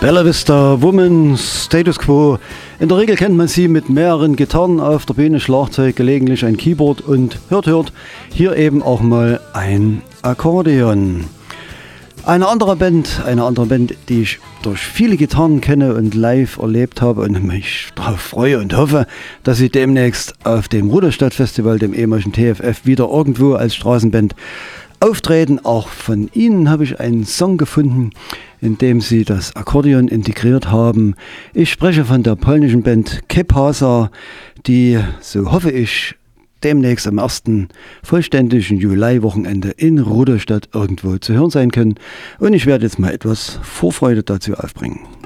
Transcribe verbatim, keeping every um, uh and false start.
Bella Vista Woman, Status Quo. In der Regel kennt man sie mit mehreren Gitarren auf der Bühne, Schlagzeug, gelegentlich ein Keyboard und hört, hört, hier eben auch mal ein Akkordeon. Eine andere Band, eine andere Band, die ich durch viele Gitarren kenne und live erlebt habe und mich darauf freue und hoffe, dass sie demnächst auf dem Ruderstadt-Festival, dem ehemaligen T F F, wieder irgendwo als Straßenband auftreten. Auch von ihnen habe ich einen Song gefunden, in dem sie das Akkordeon integriert haben. Ich spreche von der polnischen Band Kepasa, die, so hoffe ich, demnächst am ersten vollständigen Juli-Wochenende in Rudolstadt irgendwo zu hören sein können. Und ich werde jetzt mal etwas Vorfreude dazu aufbringen.